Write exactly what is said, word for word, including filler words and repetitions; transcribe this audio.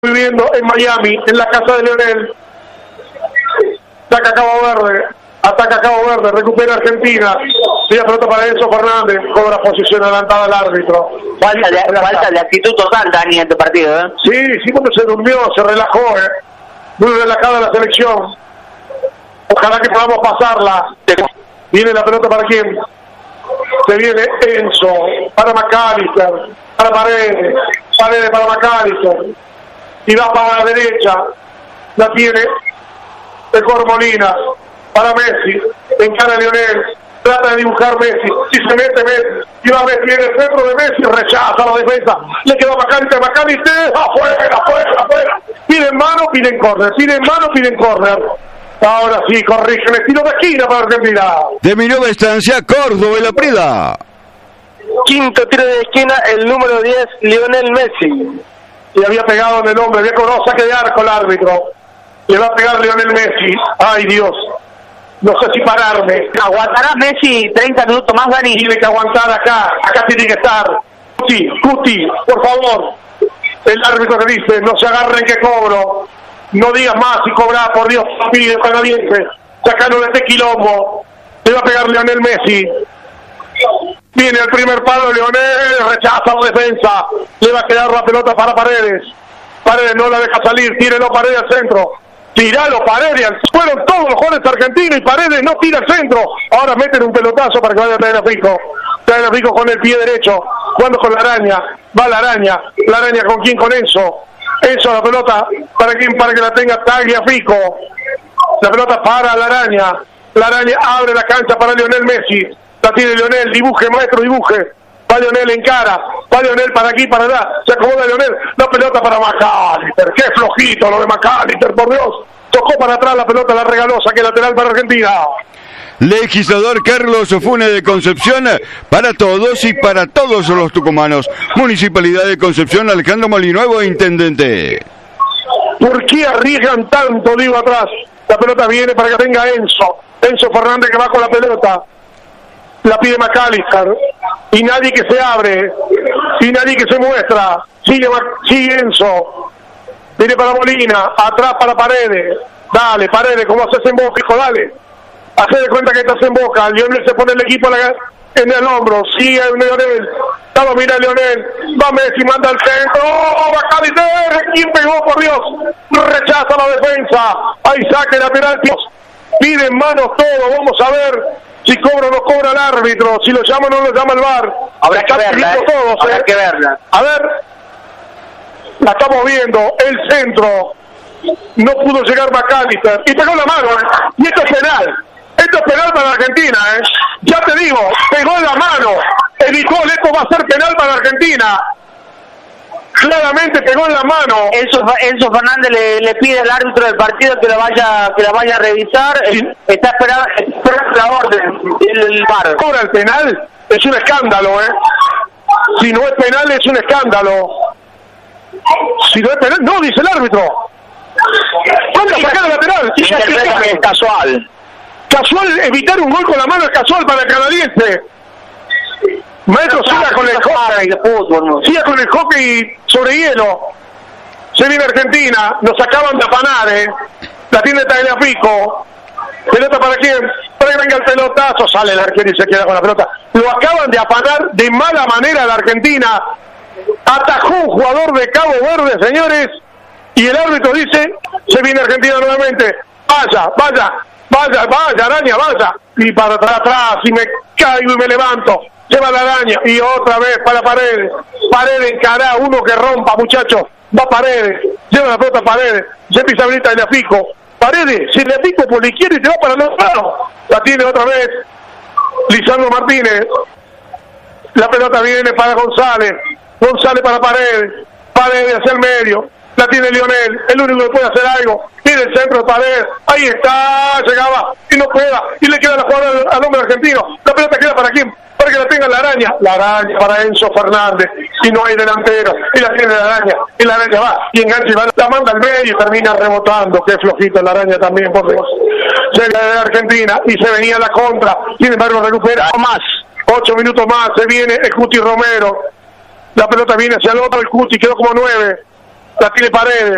viviendo en Miami, en la casa de Leonel. Ataca Cabo Verde, ataca Cabo Verde, recupera Argentina. Tira pelota para Enzo Fernández, cobra posición adelantada al árbitro. Falta de, falta de actitud total, Dani, en este partido, ¿eh? Sí, sí, cuando se durmió, se relajó, ¿eh? Muy relajada la selección. Ojalá que podamos pasarla. Viene la pelota para quién. Se viene Enzo, para McAllister, para Paredes, Paredes para McAllister. Y va para la derecha. La tiene de Cormolina para Messi. Encara a Leonel. Trata de dibujar Messi. Si se mete Messi. Y va Messi en el centro de Messi. Rechaza la defensa. Le quedó a McAllister. McAllister. Afuera, afuera, afuera. Piden mano, piden córner. Piden mano, piden córner. Ahora sí, corrigen. Estilo de esquina para Argentina. De mi nueva estancia, Córdoba y La Prida. Quinto tiro de esquina, el número diez, Lionel Messi. Y había pegado en el hombre, había cobrado saque de arco el árbitro. Le va a pegar Lionel Messi. Ay, Dios. No sé si pararme. ¿Aguantará Messi treinta minutos más, Dani? Tiene que aguantar acá. Acá tiene que estar. Cuti, Cuti, por favor. El árbitro que dice, no se agarren que cobro. No digas más y cobra, por Dios, pide canadiense. Sacalo de este quilombo. Le va a pegar Lionel Messi. Viene el primer palo, Leonel, rechaza la defensa. Le va a quedar la pelota para Paredes. Paredes no la deja salir, tírelo Paredes al centro. Tiralo Paredes, fueron todos los jugadores argentinos y Paredes no tira al centro. Ahora meten un pelotazo para que vaya a traer a Fico. Traer a Fico con el pie derecho, jugando con la araña. Va la araña, la araña con quién, con Enzo. Enzo la pelota, para quién, para que la tenga Tagliafico. La pelota para la araña. La araña abre la cancha para Lionel Messi. La tiene Lionel, dibuje, maestro, dibuje. Va Lionel en cara, va Lionel para aquí, para allá. Se acomoda Lionel, la pelota para McAllister. Qué flojito lo de McAllister, por Dios. Tocó para atrás la pelota, la regaló, saque lateral para Argentina. Legislador Carlos Ofune de Concepción, para todos y para todos los tucumanos. Municipalidad de Concepción, Alejandro Molinuevo, intendente. ¿Por qué arriesgan tanto, digo, atrás? La pelota viene para que tenga Enzo. Enzo Fernández que va con la pelota. La pide McAllister. Y nadie que se abre. Y nadie que se muestra. Sigue, sigue Enzo. Viene para Molina. Atrás para Paredes. Dale, Paredes, como haces en Boca, hijo, dale. Hace de cuenta que estás en Boca. Lionel se pone el equipo en el hombro. Sigue Leonel. Dalo, mira Leonel. Va Messi, manda al centro. ¡Oh, McAllister! ¿Quién pegó, por Dios? Rechaza la defensa. Hay saque lateral. Piden manos todo. Vamos a ver si cobra o no cobra el árbitro. Si lo llama o no lo llama el V A R. Habrá que verla, eh. todos, Habrá eh. que verla. A ver. La estamos viendo. El centro. No pudo llegar McAllister. Y pegó la mano, ¿eh? Y esto es penal. Esto es penal para Argentina, ¿eh? Ya te digo, pegó en la mano. Evitó, esto va a ser penal para Argentina. Claramente pegó en la mano. Enzo, Enzo Fernández le, le pide al árbitro del partido que la vaya que la vaya a revisar. Sí. Está esperando, esperando la orden del V A R. Ahora el penal es un escándalo, ¿eh? Si no es penal es un escándalo. Si no es penal, no, dice el árbitro. ¿Cuándo sacar el lateral? Sí, interpreta que es casual. Casual, evitar un gol con la mano es casual para el canadiense. Maestro, siga con el hockey de fútbol, siga con el hockey sobre hielo. Se viene Argentina, nos acaban de afanar, eh. La tiene Tagliafico. Pelota para quién, para que venga el pelotazo, sale el arquero y se queda con la pelota. Lo acaban de afanar de mala manera la Argentina. Atajó un jugador de Cabo Verde, señores. Y el árbitro dice, se viene Argentina nuevamente. Vaya, vaya, vaya, vaya, araña, vaya. Y para atrás, atrás, y me caigo y me levanto. Lleva la araña y otra vez para Paredes. Paredes encará, uno que rompa, muchachos. Va Paredes, lleva la pelota Paredes. Se pisa habilita el Afico. Paredes, se le pico por la izquierda y te va para el otro lado. La tiene otra vez Lisandro Martínez. La pelota viene para González. González para Paredes. Paredes hacia el medio. La tiene Lionel, el único que puede hacer algo. Tiene el centro de Paredes. Ahí está, llegaba y no pueda. Y le queda la jugada al, al hombre argentino. La pelota queda para quién, para que la tenga la araña. La araña para Enzo Fernández. Y no hay delantero. Y la tiene la araña. Y la araña va y engancha y va. La manda al medio y termina rebotando. Qué flojita la araña también, por Dios. Llega de Argentina y se venía la contra. Sin embargo, recupera más. Ocho minutos más. Se viene el Cuti Romero. La pelota viene hacia el otro. El Cuti quedó como nueve. La tiene Paredes.